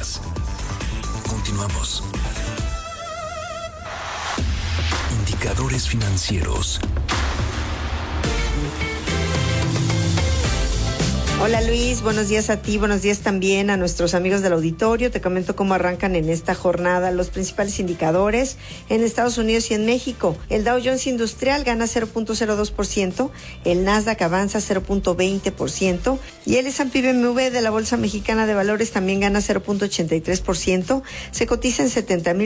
más. Continuamos. Indicadores financieros. Hola Luis, buenos días a ti, buenos días también a nuestros amigos del auditorio. Te comento cómo arrancan en esta jornada los principales indicadores en Estados Unidos y en México. El Dow Jones Industrial gana 0.02%, el Nasdaq avanza 0.20% y el S&P BMW de la Bolsa Mexicana de Valores también gana 0.83%, se cotiza en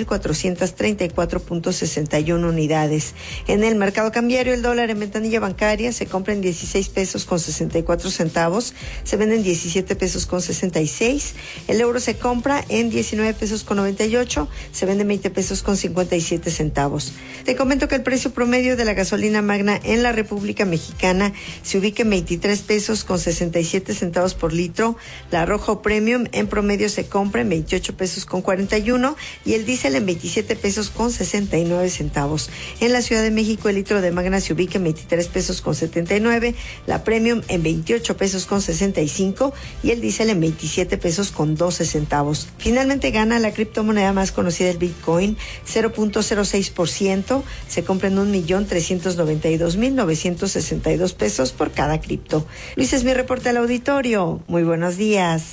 70,434.61 unidades. En el mercado cambiario, el dólar en ventanilla bancaria se compra en 16 pesos con 64 centavos, se venden 17 pesos con 66, el euro se compra en 19 pesos con 98, se vende 20 pesos con 57 centavos. Te comento que el precio promedio de la gasolina magna en la República Mexicana se ubica en 23 pesos con 67 centavos por litro, la Rojo Premium en promedio se compra en 28 pesos con 41 y el diésel en 27 pesos con 69 centavos. En la Ciudad de México el litro de magna se ubica en 23 pesos con 79, la Premium en 28 pesos con 65 y el diésel en 27 pesos con 12 centavos. Finalmente gana la criptomoneda más conocida, el Bitcoin, 0.06%, se compra en 1.392.962 pesos por cada cripto. Luis, es mi reporte al auditorio. Muy buenos días.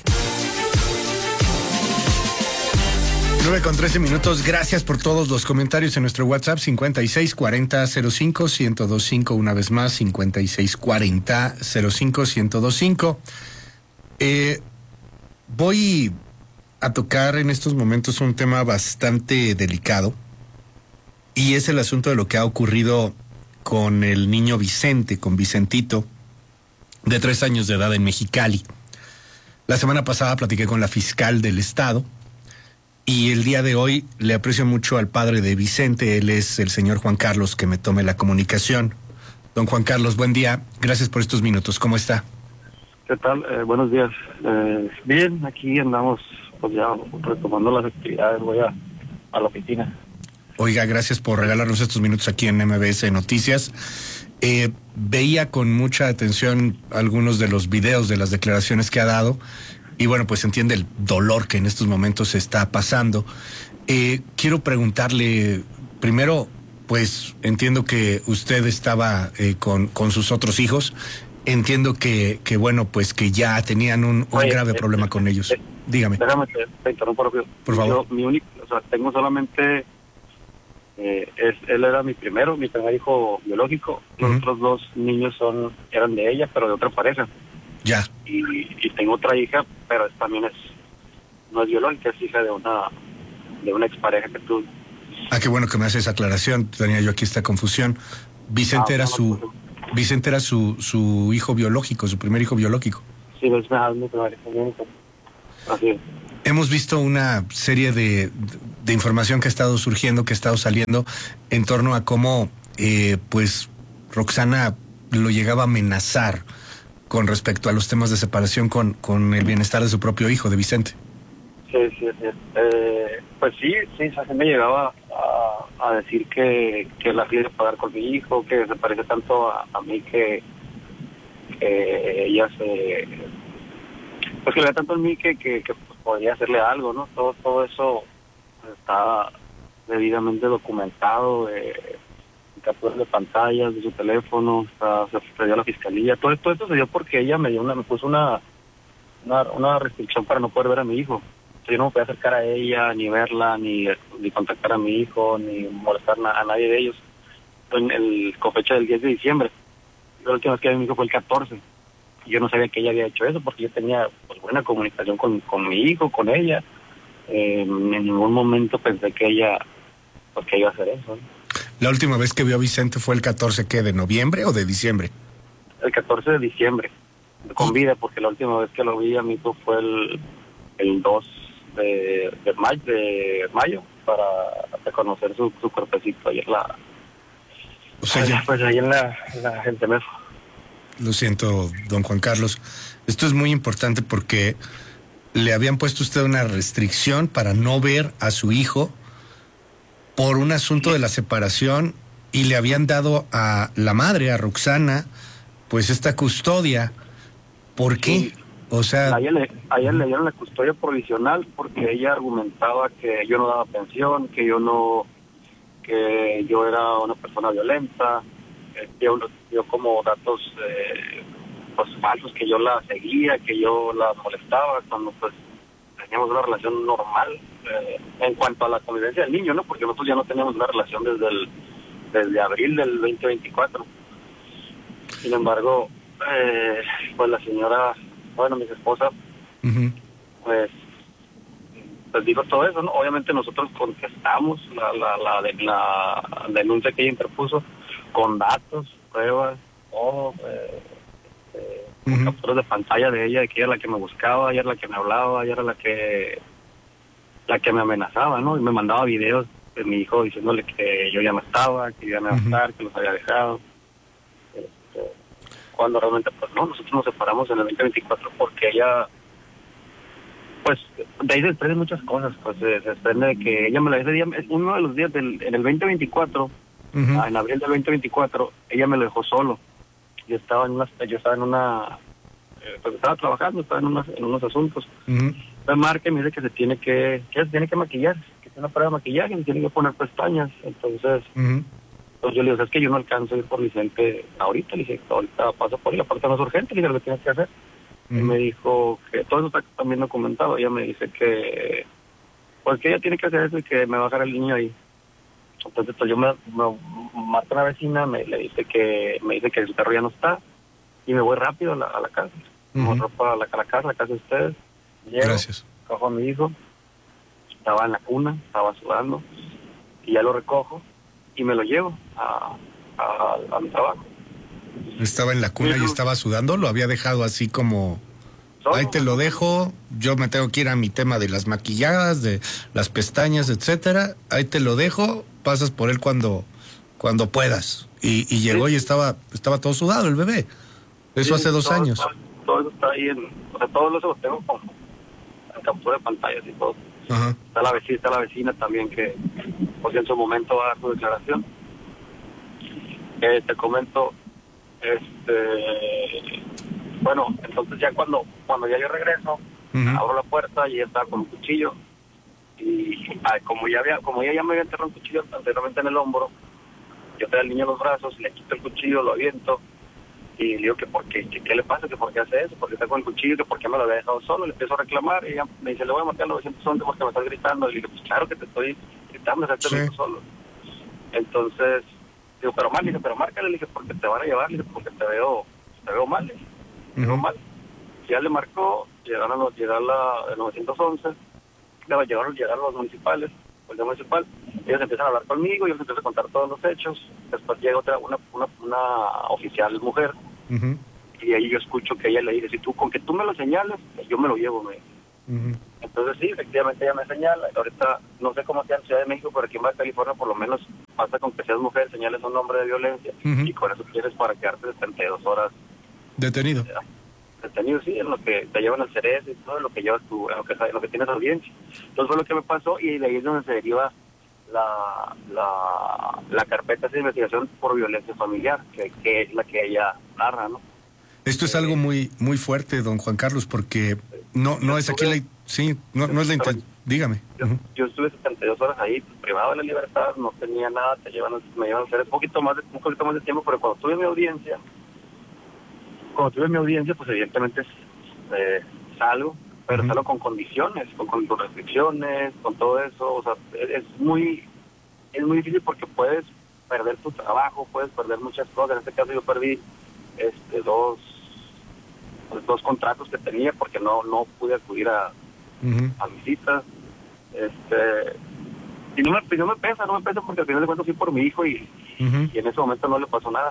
9:13. Gracias por todos los comentarios en nuestro WhatsApp 5640-05-1025. Una vez más, 5640-05-1025. Voy a tocar en estos momentos un tema bastante delicado y es el asunto de lo que ha ocurrido con el niño Vicente, con Vicentito, de 3 años de edad en Mexicali. La semana pasada platiqué con la fiscal del estado. Y el día de hoy le aprecio mucho al padre de Vicente, él es el señor Juan Carlos, que me tome la comunicación. Don Juan Carlos, buen día, gracias por estos minutos, ¿cómo está? ¿Qué tal? Buenos días. Bien, aquí andamos pues ya retomando las actividades, voy a la oficina. Oiga, gracias por regalarnos estos minutos aquí en MBS Noticias. Veía con mucha atención algunos de los videos de las declaraciones que ha dado. Y bueno, pues entiende el dolor que en estos momentos está pasando. Quiero preguntarle, primero, pues entiendo que usted estaba con sus otros hijos. Entiendo que bueno, pues que ya tenían un grave problema con ellos. Dígame. Déjame, te interrumpo rápido. Por favor. Yo, mi único, tengo solamente, él era mi primer hijo biológico. Los otros 2 niños eran de ella, pero de otra pareja. Ya. Y tengo otra hija, pero también no es biológica, es hija de una expareja que tuve. Ah, qué bueno que me hace esa aclaración. Tenía yo aquí esta confusión. Vicente era su hijo biológico, su primer hijo biológico. Sí, es mi primer hijo biológico. Así es. Hemos visto una serie de información que ha estado surgiendo, que ha estado saliendo en torno a cómo, pues, Roxana lo llegaba a amenazar con respecto a los temas de separación con el bienestar de su propio hijo, de Vicente. Sí. Pues sí, se me llegaba a decir que la quiere pagar con mi hijo, que se parece tanto a mí que ella pues que le da tanto a mí que pues, podría hacerle algo, ¿no? Todo eso está debidamente documentado, capturas de pantallas de su teléfono, se dio a la fiscalía. Todo esto se dio porque ella me puso una restricción para no poder ver a mi hijo. Yo no me podía acercar a ella, ni verla, ni contactar a mi hijo, ni molestar a nadie de ellos. Con fecha del 10 de diciembre. La última vez que vi a mi hijo fue el 14. Y yo no sabía que ella había hecho eso porque yo tenía pues, buena comunicación con mi hijo, con ella. En ningún momento pensé que ella iba a hacer eso, ¿no? La última vez que vio a Vicente fue el 14, ¿qué? ¿De noviembre o de diciembre? El 14 de diciembre, con vida, porque la última vez que lo vi a mi hijo fue el 2 de mayo, para reconocer su cuerpecito ahí en la... O sea, pues ahí en la Centemeso. Lo siento, don Juan Carlos. Esto es muy importante porque le habían puesto usted una restricción para no ver a su hijo por un asunto de la separación y le habían dado a la madre, a Roxana, pues esta custodia. ¿Por qué? O sea... A ella le dieron la custodia provisional porque ella argumentaba que yo no daba pensión, que yo era una persona violenta, dio como datos pues falsos, que yo la seguía, que yo la molestaba cuando pues teníamos una relación normal en cuanto a la convivencia del niño, ¿no? Porque nosotros ya no teníamos una relación desde abril del 2024. Sin embargo, pues la señora, bueno, mi esposa, pues dijo todo eso, ¿no? Obviamente nosotros contestamos la denuncia que ella interpuso con datos, pruebas, todo, capturas de pantalla de ella, de que ella era la que me buscaba, ella era la que me hablaba, ella era la que me amenazaba, ¿no? Y me mandaba videos de mi hijo diciéndole que yo ya no estaba, que iba a estar, que los había dejado. Cuando realmente, pues no, nosotros nos separamos en el 2024 porque ella, pues, de ahí se desprenden muchas cosas, pues se desprende de que ella me la ese día, uno de los días en el 2024, en abril del 2024, ella me lo dejó solo. Yo estaba trabajando, estaba en unos asuntos. Me marca y me dice que se tiene que maquillar, que tiene una prueba de maquillaje, se tiene que poner pestañas. Entonces, pues yo le digo, es que yo no alcanzo a ir por Vicente ahorita. Le dije, ahorita paso por él, aparte no es urgente, le dije, lo que tienes que hacer. Y me dijo que todo eso está también documentado. Ella me dice que, pues que ella tiene que hacer eso y que me va a dejar el niño ahí. Entonces, pues yo me marco a una vecina, me dice que el perro ya no está, y me voy rápido a la casa. Me voy a la casa de ustedes. Llego, Gracias. cojo a mi hijo, estaba en la cuna, estaba sudando, y ya lo recojo y me lo llevo a mi trabajo. Estaba en la cuna y estaba sudando, lo había dejado así como... Solo, ahí te lo dejo, yo me tengo que ir a mi tema de las maquilladas, de las pestañas, etcétera. Ahí te lo dejo, pasas por él cuando puedas. Y llegó y estaba todo sudado el bebé. Eso hace 2 años. Todo eso está ahí todo eso lo tengo en captura de pantallas y todo. Ajá. Está la vecina también que, pues en su momento va a dar su declaración. Te comento, bueno, entonces ya cuando ya yo regreso, abro la puerta y ella estaba con un cuchillo, y como ella ya me había enterrado un cuchillo anteriormente en el hombro, yo tengo al niño en los brazos, le quito el cuchillo, lo aviento, y le digo que qué le pasa, que por qué hace eso, porque está con el cuchillo, que por qué me lo había dejado solo. Le empiezo a reclamar y ella me dice, le voy a marcar al 911 porque me estás gritando. Y le digo, pues claro que te estoy gritando, exactamente solo. Entonces, digo, pero márcale, le dije, porque te van a llevar, le dije, porque te veo mal, le dije, te veo mal. Ya le marcó, llegaron el 911, llegaron los municipales, el municipal, ellos empiezan a hablar conmigo, yo les empiezo a contar todos los hechos. Después llega una oficial mujer, y ahí yo escucho que ella le dice, con que tú me lo señales, yo me lo llevo, me dice. Entonces sí, efectivamente ella me señala. Ahorita no sé cómo sea en Ciudad de México, pero aquí en Baja California por lo menos basta con que seas mujer, señales un hombre de violencia, y con eso tienes para quedarte 72 horas detenido. Detenido, sí, en lo que te llevan al cerezo y todo, en lo que llevas tú, en lo que tienes audiencia. Entonces fue lo que me pasó, y de ahí es donde se deriva la carpeta de investigación por violencia familiar, que es la que ella narra, ¿no? Esto es algo muy muy fuerte, don Juan Carlos, porque no es aquí no es la intención. Dígame. Yo estuve 72 horas ahí, privado de la libertad, no tenía nada, me llevan a hacer un poquito más de tiempo, pero cuando tuve mi audiencia, pues evidentemente salgo, pero salgo con condiciones, con restricciones, con todo eso. O sea, es muy difícil porque puedes perder tu trabajo, puedes perder muchas cosas. En este caso yo perdí dos contratos que tenía porque no pude acudir a mis citas. Y no me pesa porque al final de cuentas fui por mi hijo y en ese momento no le pasó nada.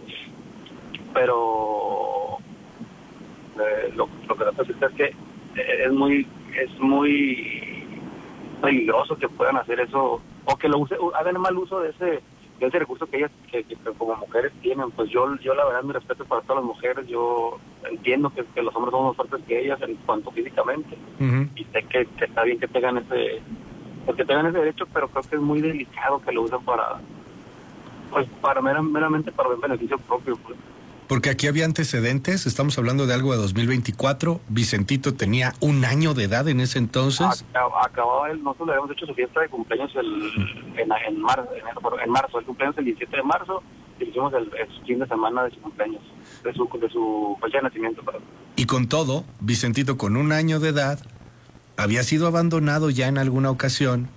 Pero lo que trato de decir es que es muy peligroso que puedan hacer eso, o que hagan mal uso de ese recurso que ellas que como mujeres tienen. Pues yo la verdad, mi respeto para todas las mujeres. Yo entiendo que los hombres son más fuertes que ellas en cuanto físicamente, y sé que está bien que tengan ese derecho, pero creo que es muy delicado que lo usen para meramente para un beneficio propio, pues. Porque aquí había antecedentes, estamos hablando de algo de 2024, Vicentito tenía 1 año de edad en ese entonces. Acababa nosotros le habíamos hecho su fiesta de cumpleaños en marzo, el cumpleaños el 17 de marzo, y hicimos el fin de semana de su cumpleaños, de su fecha de nacimiento, perdón. Y con todo, Vicentito con 1 año de edad había sido abandonado ya en alguna ocasión.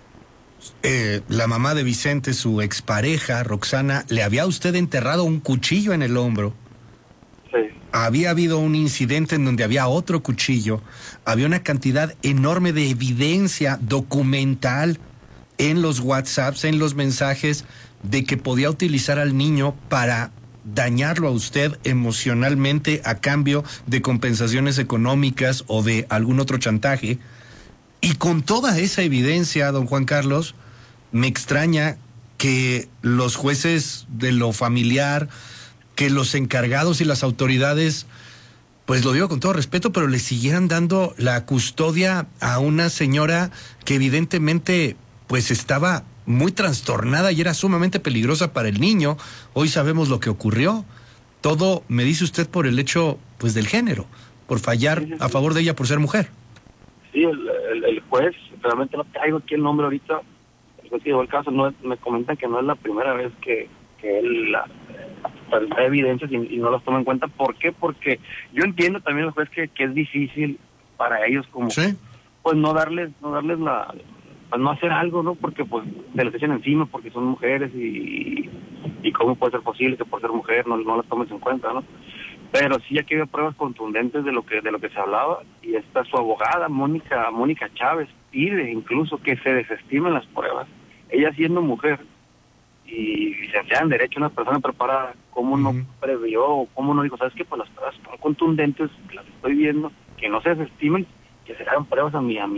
La mamá de Vicente, su expareja, Roxana, le había a usted enterrado un cuchillo en el hombro. Sí. Había habido un incidente en donde había otro cuchillo. Había una cantidad enorme de evidencia documental en los WhatsApps, en los mensajes, de que podía utilizar al niño para dañarlo a usted emocionalmente a cambio de compensaciones económicas o de algún otro chantaje. Y con toda esa evidencia, don Juan Carlos, me extraña que los jueces de lo familiar, que los encargados y las autoridades, pues lo digo con todo respeto, pero le siguieran dando la custodia a una señora que evidentemente pues estaba muy trastornada y era sumamente peligrosa para el niño. Hoy sabemos lo que ocurrió. Todo, me dice usted, por el hecho pues del género, por fallar a favor de ella por ser mujer. Sí, el juez, realmente no traigo aquí el nombre ahorita, el juez que llevó el caso, me comentan que no es la primera vez que él da evidencias y no las toma en cuenta. ¿Por qué? Porque yo entiendo también el juez que es difícil para ellos como, ¿sí? Pues no darles la, pues no hacer algo, ¿no? Porque pues se les echan encima porque son mujeres y cómo puede ser posible que por ser mujer no las tomes en cuenta, ¿no? Pero sí aquí había pruebas contundentes de lo que se hablaba, y esta su abogada, Mónica Chávez, pide incluso que se desestimen las pruebas. Ella siendo mujer y licenciada en Derecho, una persona preparada, ¿cómo no previó o cómo no dijo, sabes qué? Pues las pruebas están contundentes, las estoy viendo, que no se desestimen, que se hagan pruebas a mi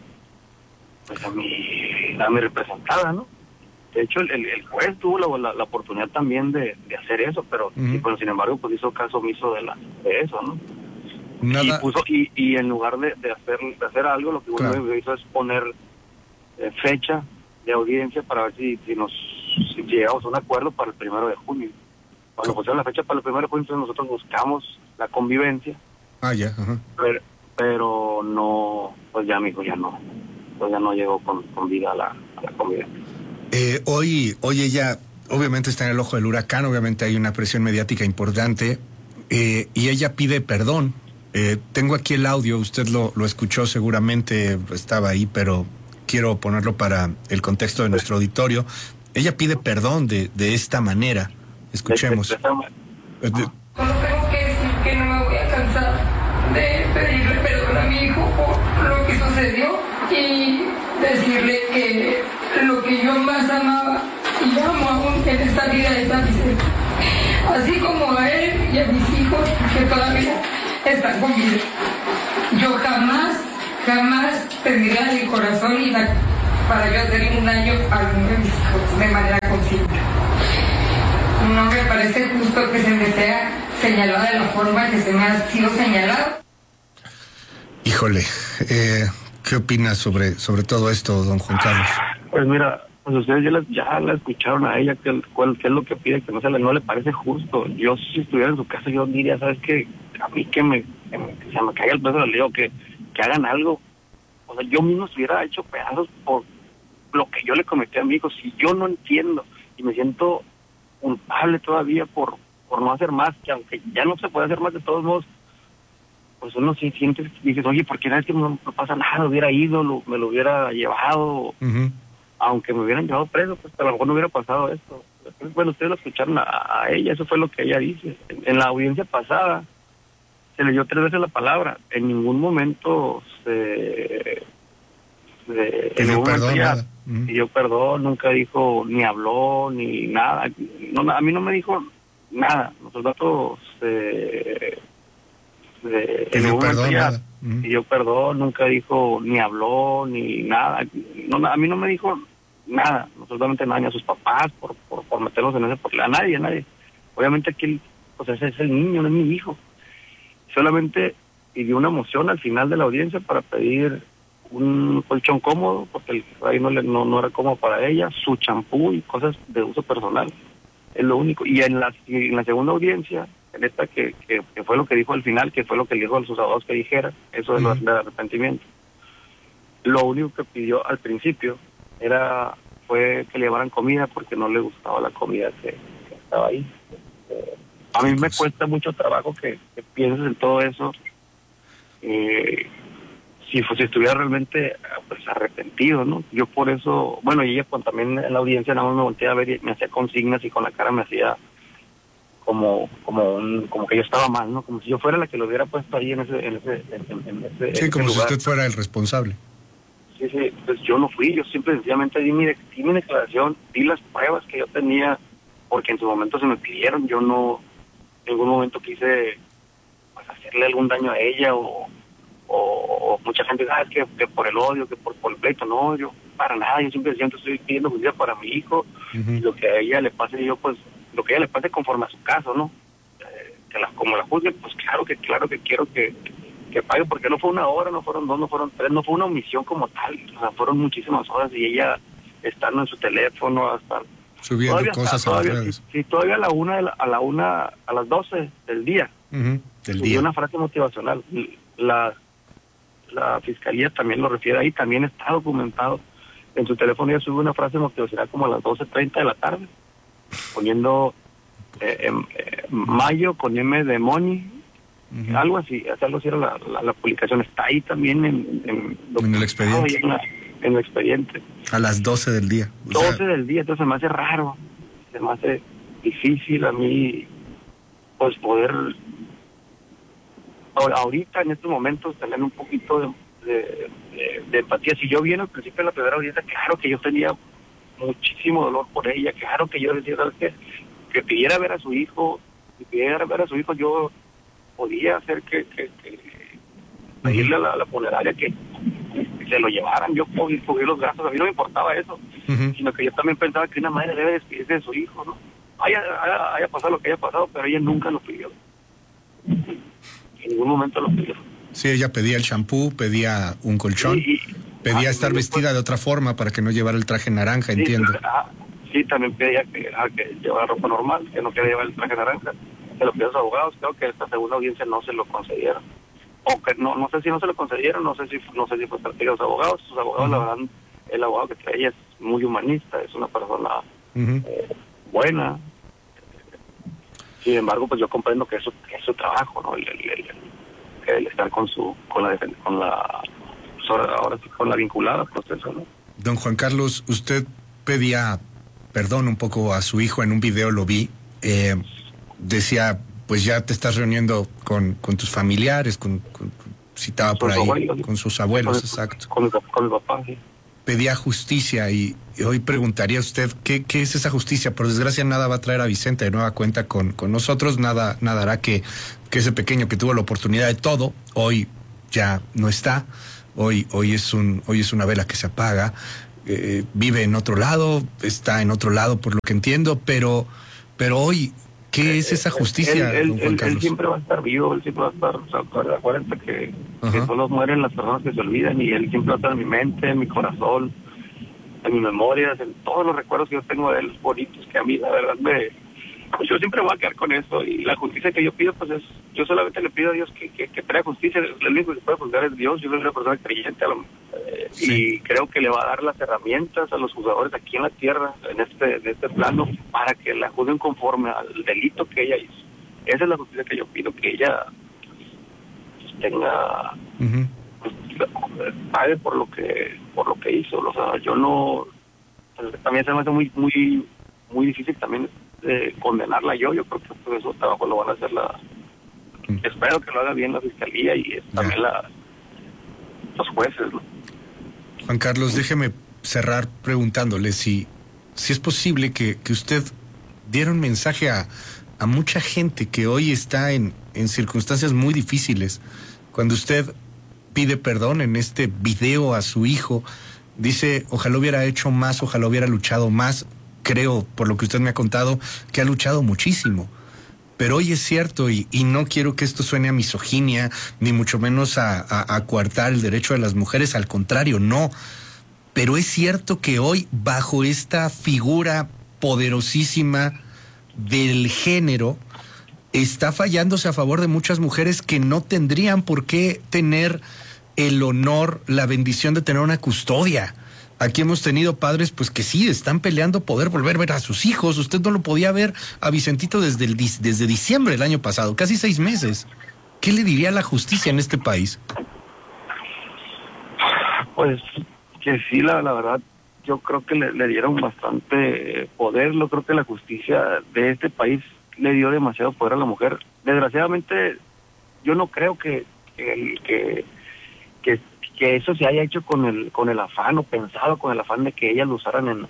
representada, ¿no? De hecho, el juez tuvo la oportunidad también de hacer eso, pero pero sin embargo, pues hizo caso omiso de eso, ¿no? Nada. Y en lugar de hacer algo, lo que uno hizo es poner fecha de audiencia para ver si llegamos a un acuerdo para el 1 de junio. Cuando pusieron la fecha para el 1 de junio, entonces nosotros buscamos la convivencia. Ya. Pero no, pues ya, amigo, ya no llegó con vida a la convivencia. Hoy ella obviamente está en el ojo del huracán, obviamente hay una presión mediática importante, y ella pide perdón. Tengo aquí el audio, usted lo escuchó seguramente, estaba ahí, pero quiero ponerlo para el contexto de nuestro auditorio. Ella pide perdón de esta manera. Escuchemos. Solo tengo que decir que no me voy a cansar de pedirle perdón a mi hijo por lo que sucedió y decirle que lo que yo más amaba y amo aún en esta vida es a Vicente, así como a él y a mis hijos que todavía están con vida. Yo jamás tendría mi corazón para yo hacerle un daño a alguno de mis hijos de manera consciente. No me parece justo que se me sea señalado de la forma que se me ha sido señalado. Híjole, ¿qué opinas sobre todo esto, don Juan Carlos? Pues mira, pues ustedes ya la escucharon a ella, qué es lo que pide, que no le parece justo. Yo si estuviera en su casa, yo diría, ¿sabes qué? A mí que se me caiga el peso del lío, que hagan algo. O sea, yo mismo estuviera hecho pedazos por lo que yo le cometí a mi hijo. Si yo no entiendo y me siento culpable todavía por no hacer más, que aunque ya no se puede hacer más de todos modos, pues uno sí siente, dices, oye, ¿por qué no es que no pasa nada? Hubiera ido, me lo hubiera llevado, aunque me hubieran llevado preso, pues a lo mejor no hubiera pasado esto. Entonces, bueno, ustedes lo escucharon a ella, eso fue lo que ella dice. En la audiencia pasada se le dio 3 veces la palabra, en ningún momento pidió perdón, nunca dijo, ni habló, ni nada. No, a mí no me dijo nada. Los datos pidió perdón, nunca dijo, ni habló, ni nada. No, a mí no me dijo nada, absolutamente nada, ni a sus papás por meterlos en ese, a nadie. Obviamente aquí pues ese es el niño, no es mi hijo. Solamente pidió una moción al final de la audiencia para pedir un colchón cómodo, porque ahí no era cómodo para ella, su champú y cosas de uso personal, es lo único. Y en la segunda audiencia neta que fue lo que dijo al final, que fue lo que le dijo a sus abogados que dijera, eso de del arrepentimiento. Lo único que pidió al principio fue que le llevaran comida porque no le gustaba la comida que estaba ahí. A mí me cuesta mucho trabajo que pienses en todo eso. Si estuviera realmente pues arrepentido, ¿no? Yo por eso, bueno, y ella pues, también en la audiencia nada más me volteé a ver y me hacía consignas y con la cara me hacía como que yo estaba mal, ¿no? Como si yo fuera la que lo hubiera puesto ahí en ese sí, como lugar. si usted fuera el responsable. Sí, pues yo no fui, yo simple y sencillamente di mi declaración, di las pruebas que yo tenía, porque en su momento se me pidieron, yo no en ningún momento quise pues, hacerle algún daño a ella o mucha gente sabe que por el odio, que por el pleito, no, yo para nada, yo simplemente estoy pidiendo justicia para mi hijo, y lo que a ella le pase yo pues, lo que a ella le pase conforme a su caso, ¿no? Como la juzgue, pues claro que quiero que pague, porque no fue una hora, no fueron 2, no fueron 3, no fue una omisión como tal, o sea, fueron muchísimas horas y ella estando en su teléfono hasta subiendo cosas a las redes. Sí, todavía a las 12 del día. Del día. Una frase motivacional. La fiscalía también lo refiere ahí, también está documentado. En su teléfono ella sube una frase motivacional como a las 12:30 de la tarde, poniendo mayo con M de money, algo así era la publicación, está ahí también en el expediente. En el expediente. A las 12 del día. 12 del día, entonces se me hace raro, se me hace difícil a mí, pues poder, ahorita en estos momentos, tener un poquito de empatía. Si yo vi al principio de la primera audiencia, claro que yo tenía muchísimo dolor por ella, claro que yo decía, ¿sabes qué? Que pidiera ver a su hijo, yo podía hacer que pedirle a la funeraria que se lo llevaran, yo cogí los gastos, a mí no me importaba eso, sino que yo también pensaba que una madre debe despedirse de su hijo, ¿no? Haya pasado lo que haya pasado, pero ella nunca lo pidió. En ningún momento lo pidió. Sí, ella pedía el shampoo, pedía un colchón, pedía estar vestida de otra forma para que no llevara el traje naranja, entiendo. Sí, también pedía que llevara ropa normal, que no quería llevar el traje naranja. Se lo pidió a los abogados, creo que esta segunda audiencia no se lo concedieron. O que no sé si no se lo concedieron, no sé si fue estrategia de los abogados. Sus abogados, la verdad, el abogado que trae ella es muy humanista, es una persona buena. Sin embargo, pues yo comprendo que eso es su trabajo, ¿no? El estar con la vinculada al proceso, ¿no? Don Juan Carlos, usted pedía perdón un poco a su hijo, en un video lo vi, decía, pues ya te estás reuniendo con tus familiares, citaba por ahí, abuelos, con sus abuelos, exacto. Con mi papá, sí. Pedía justicia y hoy preguntaría a usted, ¿qué es esa justicia? Por desgracia nada va a traer a Vicente de nueva cuenta con nosotros, nada hará que ese pequeño que tuvo la oportunidad de todo, hoy ya no está, hoy es una vela que se apaga, vive en otro lado, está en otro lado por lo que entiendo, pero hoy, ¿qué es esa justicia, don Juan Carlos? Él siempre va a estar vivo, él siempre va a estar, o sea, acuérdate que solo mueren las personas que se olvidan, y él siempre va a estar en mi mente, en mi corazón, en mis memorias, en todos los recuerdos que yo tengo de él, bonitos, que a mí la verdad pues yo siempre voy a quedar con eso, y la justicia que yo pido, pues yo solamente le pido a Dios que traiga justicia. El único que puede juzgar es Dios. Yo soy una persona creyente, y creo que le va a dar las herramientas a los juzgadores aquí en la tierra, en este plano, para que la juzguen conforme al delito que ella hizo. Esa es la justicia que yo pido, que ella tenga, pague por lo que hizo. O sea, yo no, también se me hace muy muy muy difícil también condenarla yo creo que pues eso trabajo lo van a hacer espero que lo haga bien la fiscalía y también los jueces, ¿no? Juan Carlos, déjeme cerrar preguntándole si es posible que usted diera un mensaje a mucha gente que hoy está en circunstancias muy difíciles. Cuando usted pide perdón en este video a su hijo, dice, ojalá hubiera hecho más, ojalá hubiera luchado más. Creo, por lo que usted me ha contado, que ha luchado muchísimo. Pero hoy es cierto, y no quiero que esto suene a misoginia, ni mucho menos a coartar el derecho de las mujeres, al contrario, no. Pero es cierto que hoy, bajo esta figura poderosísima del género, está fallándose a favor de muchas mujeres que no tendrían por qué tener el honor, la bendición de tener una custodia. Aquí hemos tenido padres pues que sí, están peleando poder volver a ver a sus hijos. Usted no lo podía ver a Vicentito desde diciembre del año pasado, casi 6 meses. ¿Qué le diría a la justicia en este país? Pues que sí, la verdad, yo creo que le dieron bastante poder. Yo creo que la justicia de este país le dio demasiado poder a la mujer. Desgraciadamente, yo no creo que eso se haya hecho con el afán, o pensado con el afán de que ellas lo usaran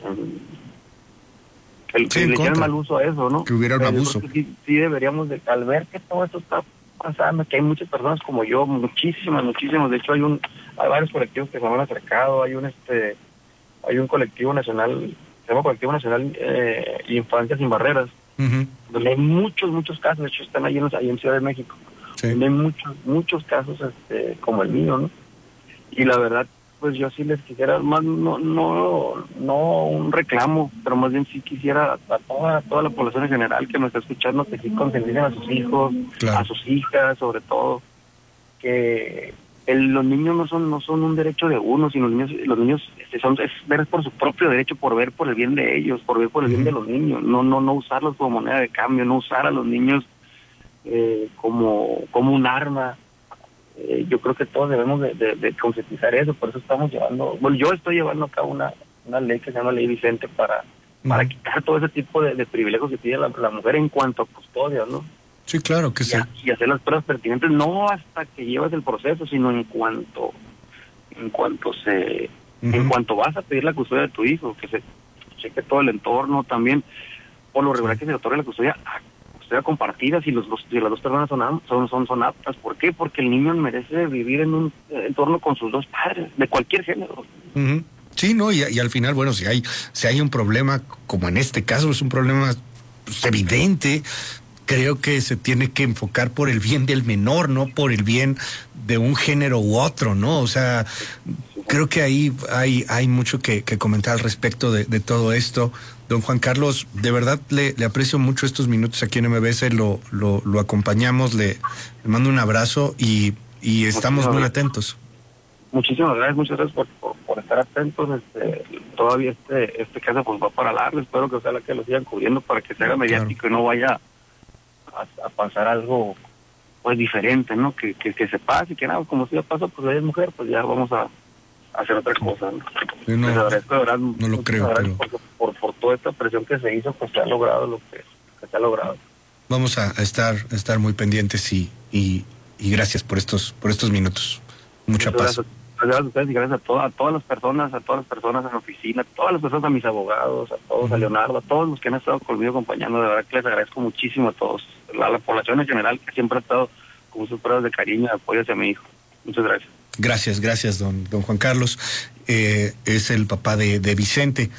que le hicieran mal uso a eso, ¿no? Que hubiera un abuso. Sí deberíamos de, al ver que todo esto está pasando, que hay muchas personas como yo, muchísimas, de hecho hay varios colectivos que se han acercado, hay un colectivo nacional, se llama Colectivo Nacional Infancia Sin Barreras, donde hay muchos casos, de hecho están ahí en Ciudad de México, donde hay muchos casos como el mío, ¿no? Y la verdad, pues yo sí les quisiera más, no un reclamo, pero más bien sí quisiera a toda la población en general que nos está escuchando, que sí consentían a sus hijos, a sus hijas, sobre todo, que los niños no son un derecho de uno, sino los niños es ver por su propio derecho, por ver por el bien de ellos, por ver por el bien de los niños, no usarlos como moneda de cambio, no usar a los niños como un arma. Yo creo que todos debemos de concientizar eso, por eso estamos yo estoy llevando a cabo una ley que se llama Ley Vicente para quitar todo ese tipo de privilegios que tiene la mujer en cuanto a custodia, ¿no? Sí, claro que sí. Y hacer las pruebas pertinentes, no hasta que llevas el proceso, sino en cuanto vas a pedir la custodia de tu hijo, que se cheque todo el entorno también. Por lo regular que se le otorgue la custodia compartida si las dos personas son aptas. ¿Por qué? Porque el niño merece vivir en un entorno con sus dos padres, de cualquier género. Sí, no, y al final, bueno, si hay un problema, como en este caso es un problema pues, evidente, creo que se tiene que enfocar por el bien del menor, no por el bien de un género u otro, ¿no? O sea, creo que ahí hay mucho que comentar al respecto de todo esto. Don Juan Carlos, de verdad le aprecio mucho estos minutos aquí en MBS, lo acompañamos, le mando un abrazo y estamos muy atentos. Muchísimas gracias por estar atentos. Todavía este caso pues va para largo, espero que ojalá que lo sigan cubriendo para que se haga mediático y no vaya a pasar algo pues diferente, ¿no? Que se pase y que nada, como si ya pasó, pues ella es mujer, pues ya vamos a hacer otra cosa, ¿no? Sí, no lo creo, pero por toda esta presión que se hizo, pues se ha logrado lo que se ha logrado. Vamos a estar muy pendientes y gracias por estos minutos. Mucha paz. Gracias a ustedes y gracias a todas las personas en la oficina, a todas las personas, a mis abogados, a todos, a Leonardo, a todos los que han estado conmigo acompañando. De verdad que les agradezco muchísimo a todos, a la población en general, que siempre ha estado con sus pruebas de cariño y apoyo hacia mi hijo. Muchas gracias. Gracias, don Juan Carlos. Es el papá de Vicente.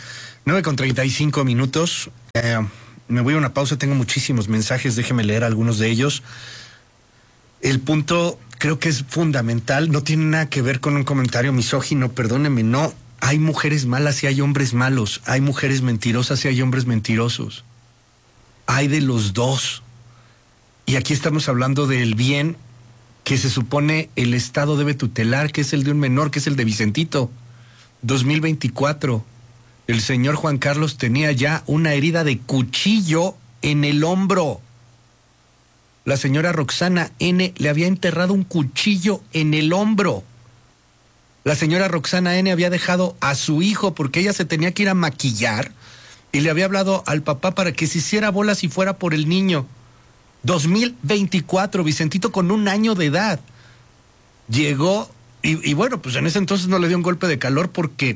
9:35. Me voy a una pausa, tengo muchísimos mensajes, déjeme leer algunos de ellos. El punto creo que es fundamental, no tiene nada que ver con un comentario misógino, perdóneme, no. Hay mujeres malas y hay hombres malos, hay mujeres mentirosas y hay hombres mentirosos. Hay de los dos. Y aquí estamos hablando del bien que se supone el Estado debe tutelar, que es el de un menor, que es el de Vicentito. 2024. El señor Juan Carlos tenía ya una herida de cuchillo en el hombro. La señora Roxana N. le había enterrado un cuchillo en el hombro. La señora Roxana N. había dejado a su hijo porque ella se tenía que ir a maquillar y le había hablado al papá para que se hiciera bolas y fuera por el niño. 2024, Vicentito con 1 año de edad. Llegó y bueno, pues en ese entonces no le dio un golpe de calor porque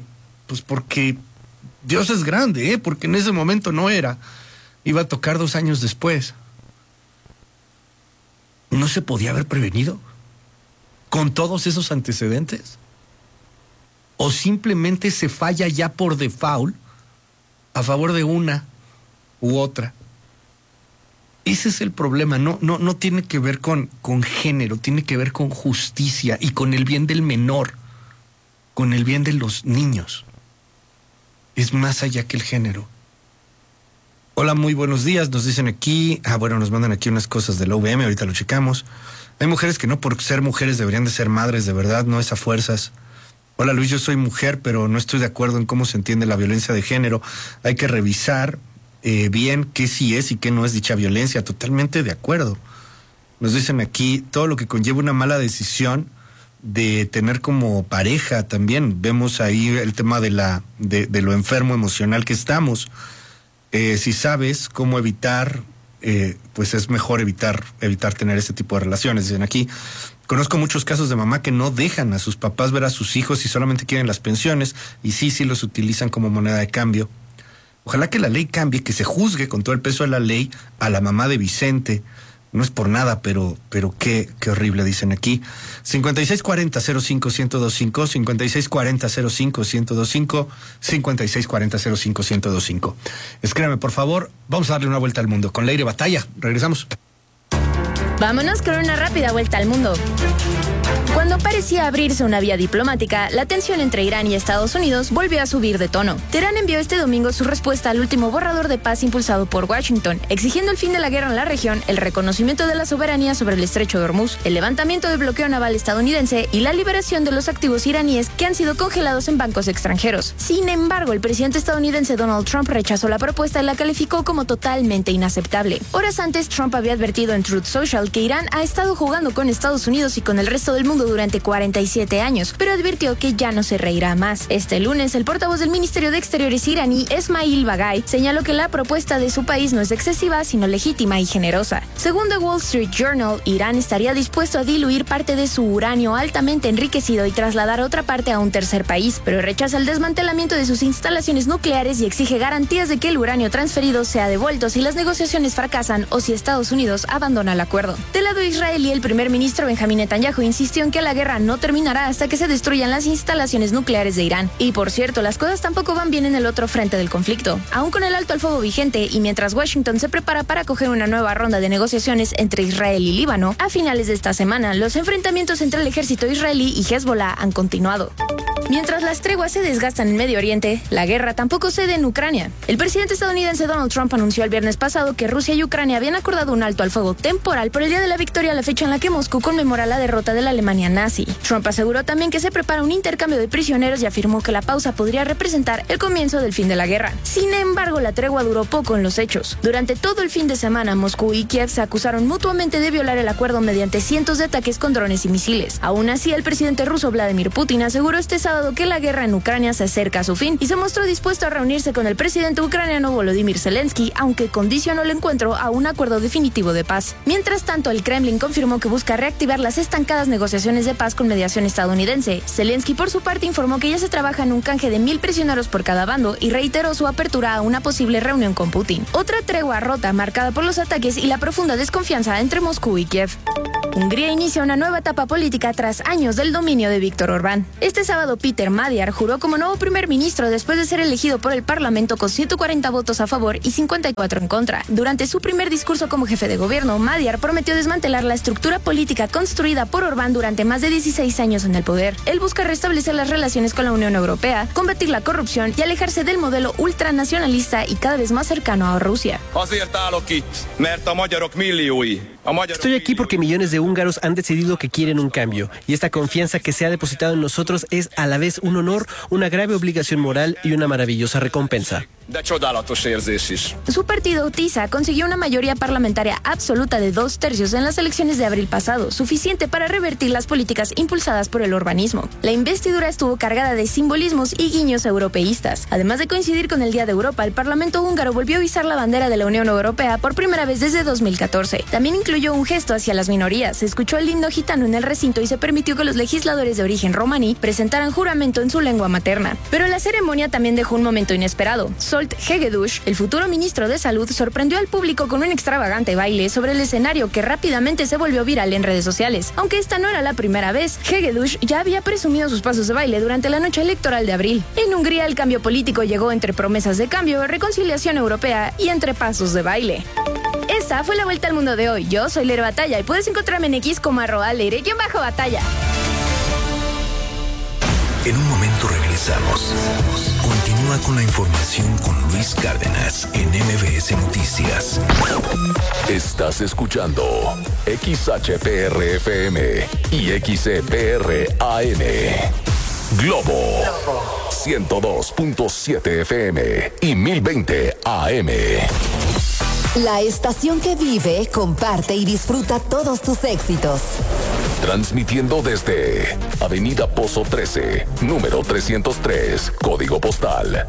Dios es grande, porque en ese momento no era. Iba a tocar 2 años después. ¿No se podía haber prevenido con todos esos antecedentes? ¿O simplemente se falla ya por default a favor de una u otra? Ese es el problema, no tiene que ver con género, tiene que ver con justicia y con el bien del menor, con el bien de los niños. Es más allá que el género. Hola, muy buenos días, nos dicen aquí, nos mandan aquí unas cosas de la UVM, ahorita lo checamos. Hay mujeres que no por ser mujeres deberían de ser madres, de verdad, no es a fuerzas. Hola Luis, yo soy mujer, pero no estoy de acuerdo en cómo se entiende la violencia de género. Hay que revisar bien qué sí es y qué no es dicha violencia, totalmente de acuerdo. Nos dicen aquí, todo lo que conlleva una mala decisión de tener como pareja también. Vemos ahí el tema de lo enfermo emocional que estamos. Si sabes cómo evitar, pues es mejor evitar tener ese tipo de relaciones. Dicen aquí, conozco muchos casos de mamá que no dejan a sus papás ver a sus hijos y solamente quieren las pensiones y sí los utilizan como moneda de cambio. Ojalá que la ley cambie, que se juzgue con todo el peso de la ley a la mamá de Vicente. No es por nada, pero qué horrible, dicen aquí. 5640-05-1025, 5640-05-1025, 5640-05-1025. Escríbame, por favor. Vamos a darle una vuelta al mundo con Leire Batalla. Regresamos. Vámonos con una rápida vuelta al mundo. Cuando parecía abrirse una vía diplomática, la tensión entre Irán y Estados Unidos volvió a subir de tono. Teherán envió este domingo su respuesta al último borrador de paz impulsado por Washington, exigiendo el fin de la guerra en la región, el reconocimiento de la soberanía sobre el estrecho de Hormuz, el levantamiento del bloqueo naval estadounidense y la liberación de los activos iraníes que han sido congelados en bancos extranjeros. Sin embargo, el presidente estadounidense Donald Trump rechazó la propuesta y la calificó como totalmente inaceptable. Horas antes, Trump había advertido en Truth Social que Irán ha estado jugando con Estados Unidos y con el resto del mundo durante 47 años, pero advirtió que ya no se reirá más. Este lunes, el portavoz del Ministerio de Exteriores iraní, Esmail Bagay, señaló que la propuesta de su país no es excesiva, sino legítima y generosa. Según The Wall Street Journal, Irán estaría dispuesto a diluir parte de su uranio altamente enriquecido y trasladar otra parte a un tercer país, pero rechaza el desmantelamiento de sus instalaciones nucleares y exige garantías de que el uranio transferido sea devuelto si las negociaciones fracasan o si Estados Unidos abandona el acuerdo. Del lado israelí, el primer ministro Benjamin Netanyahu insistió en que la guerra no terminará hasta que se destruyan las instalaciones nucleares de Irán. Y por cierto, las cosas tampoco van bien en el otro frente del conflicto. Aún con el alto al fuego vigente y mientras Washington se prepara para acoger una nueva ronda de negociaciones entre Israel y Líbano, a finales de esta semana, los enfrentamientos entre el ejército israelí y Hezbollah han continuado. Mientras las treguas se desgastan en Medio Oriente, la guerra tampoco cede en Ucrania. El presidente estadounidense Donald Trump anunció el viernes pasado que Rusia y Ucrania habían acordado un alto al fuego temporal por el Día de la Victoria, la fecha en la que Moscú conmemora la derrota de la Alemania nazi. Trump aseguró también que se prepara un intercambio de prisioneros y afirmó que la pausa podría representar el comienzo del fin de la guerra. Sin embargo, la tregua duró poco en los hechos. Durante todo el fin de semana, Moscú y Kiev se acusaron mutuamente de violar el acuerdo mediante cientos de ataques con drones y misiles. Aún así, el presidente ruso Vladimir Putin aseguró este sábado que la guerra en Ucrania se acerca a su fin y se mostró dispuesto a reunirse con el presidente ucraniano Volodymyr Zelensky, aunque condicionó el encuentro a un acuerdo definitivo de paz. Mientras tanto, el Kremlin confirmó que busca reactivar las estancadas negociaciones de paz con mediación estadounidense. Zelensky, por su parte, informó que ya se trabaja en un canje de 1,000 prisioneros por cada bando y reiteró su apertura a una posible reunión con Putin. Otra tregua rota, marcada por los ataques y la profunda desconfianza entre Moscú y Kiev. Hungría inicia una nueva etapa política tras años del dominio de Víctor Orbán. Este sábado, Peter Magyar juró como nuevo primer ministro después de ser elegido por el Parlamento con 140 votos a favor y 54 en contra. Durante su primer discurso como jefe de gobierno, Magyar prometió desmantelar la estructura política construida por Orbán durante más de 16 años en el poder. Él busca restablecer las relaciones con la Unión Europea, combatir la corrupción y alejarse del modelo ultranacionalista y cada vez más cercano a Rusia. Estoy aquí porque millones de húngaros han decidido que quieren un cambio, y esta confianza que se ha depositado en nosotros es a la vez un honor, una grave obligación moral y una maravillosa recompensa. Su partido, TISA, consiguió una mayoría parlamentaria absoluta de 2/3 en las elecciones de abril pasado, suficiente para revertir las políticas impulsadas por el urbanismo. La investidura estuvo cargada de simbolismos y guiños europeístas. Además de coincidir con el Día de Europa, el Parlamento húngaro volvió a izar la bandera de la Unión Europea por primera vez desde 2014. También incluyó un gesto hacia las minorías, se escuchó el himno gitano en el recinto y se permitió que los legisladores de origen romaní presentaran juramento en su lengua materna. Pero la ceremonia también dejó un momento inesperado. Zsolt Hegedus, el futuro ministro de Salud, sorprendió al público con un extravagante baile sobre el escenario que rápidamente se volvió viral en redes sociales. Aunque esta no era la primera vez, Hegedus ya había presumido sus pasos de baile durante la noche electoral de abril. En Hungría, el cambio político llegó entre promesas de cambio, reconciliación europea y entre pasos de baile. Esta fue la vuelta al mundo de hoy. Yo soy Leire Batalla y puedes encontrarme en X como @Leire_Batalla. En un momento regresamos. Continúa con la información con Luis Cárdenas en MBS Noticias. Estás escuchando XHPR-FM y XCPR-AM. Globo 102.7 FM y 1020 AM. La estación que vive, comparte y disfruta todos tus éxitos. Transmitiendo desde Avenida Pozo 13, número 303, código postal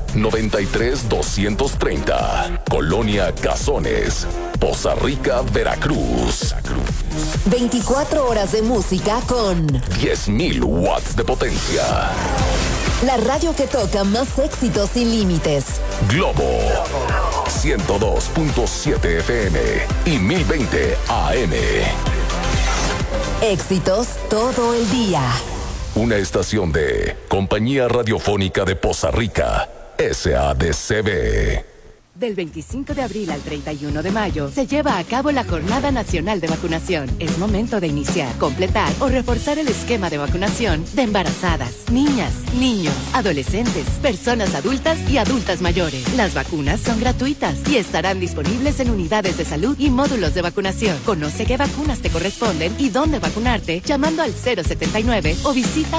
93230, Colonia Cazones, Poza Rica, Veracruz. 24 horas de música con 10,000 watts de potencia. La radio que toca más éxitos sin límites. Globo 102.7 FM y 1020 AM. Éxitos todo el día. Una estación de Compañía Radiofónica de Poza Rica, SADCB. Del 25 de abril al 31 de mayo se lleva a cabo la Jornada Nacional de Vacunación. Es momento de iniciar, completar o reforzar el esquema de vacunación de embarazadas, niñas, niños, adolescentes, personas adultas y adultas mayores. Las vacunas son gratuitas y estarán disponibles en unidades de salud y módulos de vacunación. Conoce qué vacunas te corresponden y dónde vacunarte llamando al 079 o visita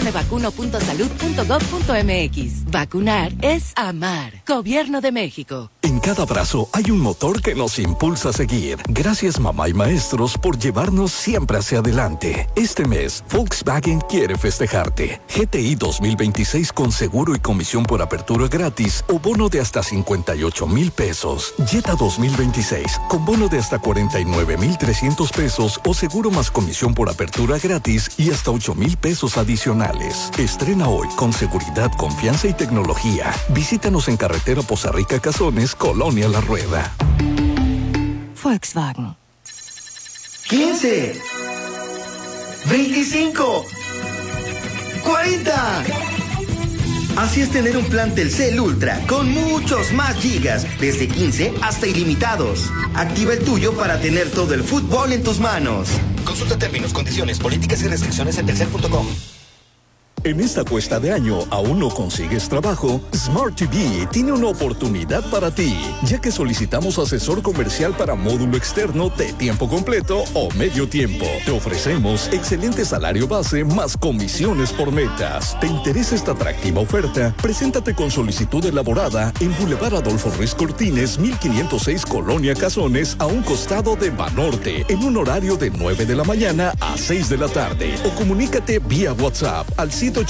dondemevacuno.salud.gov.mx. Vacunar es amar. Gobierno de México. En cada brazo hay un motor que nos impulsa a seguir. Gracias, mamá y maestros, por llevarnos siempre hacia adelante. Este mes, Volkswagen quiere festejarte. GTI 2026 con seguro y comisión por apertura gratis o bono de hasta 58,000 pesos. Jetta 2026 con bono de hasta 49,300 pesos o seguro más comisión por apertura gratis y hasta 8,000 pesos adicionales. Estrena hoy con seguridad, confianza y tecnología. Visítanos en carretera Poza Rica Cazones, Colonia La Rueda. Volkswagen. 15, 25, 40. Así es tener un plan Telcel Ultra con muchos más gigas, desde 15 hasta ilimitados. Activa el tuyo para tener todo el fútbol en tus manos. Consulta términos, condiciones, políticas y restricciones en telcel.com. En esta cuesta de año, ¿aún no consigues trabajo? Smart TV tiene una oportunidad para ti, ya que solicitamos asesor comercial para módulo externo de tiempo completo o medio tiempo. Te ofrecemos excelente salario base más comisiones por metas. ¿Te interesa esta atractiva oferta? Preséntate con solicitud elaborada en Boulevard Adolfo Ruiz Cortines, 1506 Colonia Cazones, a un costado de Banorte, en un horario de 9 de la mañana a 6 de la tarde. O comunícate vía WhatsApp al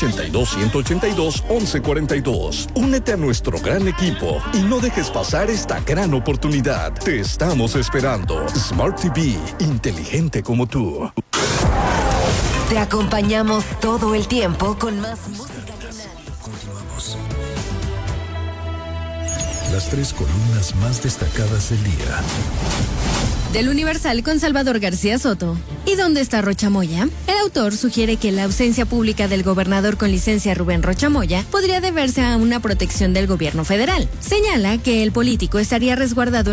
182-182-1142. Únete a nuestro gran equipo y no dejes pasar esta gran oportunidad. Te estamos esperando. Smart TV, inteligente como tú. Te acompañamos todo el tiempo con más música que nadie. Continuamos. Las 3 columnas más destacadas del día. Del Universal con Salvador García Soto. ¿Y dónde está Rocha Moya? El autor sugiere que la ausencia pública del gobernador con licencia Rubén Rocha Moya podría deberse a una protección del gobierno federal. Señala que el político estaría resguardado